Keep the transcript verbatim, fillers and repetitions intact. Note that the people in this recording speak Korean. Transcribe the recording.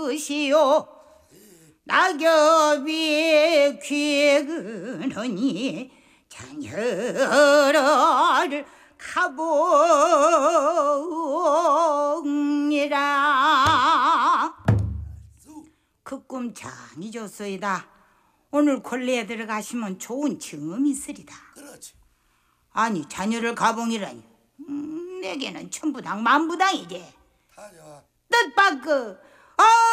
것이요 낙엽이 귀그러니 자녀를 가봉이라. 그 꿈 장이 좋소이다. 오늘 콜레에 들어가시면 좋은 증음이 있으리다. 그렇지. 아니 자녀를 가봉이라니. 음, 내게는 천부당 만부당이지. 다 좋아. 뜻밖의 아